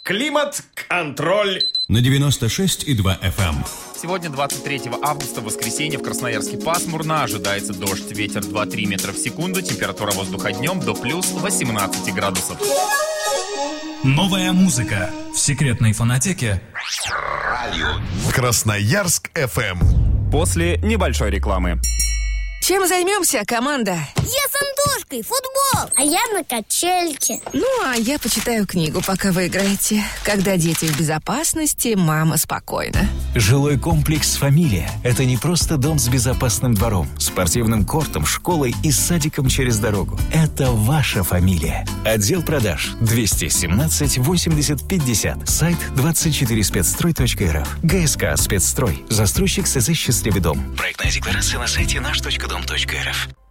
Климат-контроль на 96,2 FM. Сегодня 23 августа, воскресенье, в Красноярске пасмурно, ожидается дождь, ветер 2-3 метра в секунду, температура воздуха днем до плюс 18 градусов. Новая музыка в секретной фонотеке Радио Красноярск FM. После небольшой рекламы. Чем займемся, команда? Я с Антошкой, футбол, а я на качельке. Ну, а я почитаю книгу, пока вы играете. Когда дети в безопасности, мама спокойна. Жилой комплекс «Фамилия» — это не просто дом с безопасным двором, спортивным кортом, школой и садиком через дорогу. Это ваша фамилия. Отдел продаж 217 80 50. Сайт 24спецстрой.рф. ГСК «Спецстрой». Застройщик СЗ «Счастливый дом». Проектная декларация на сайте наш.дом.рф.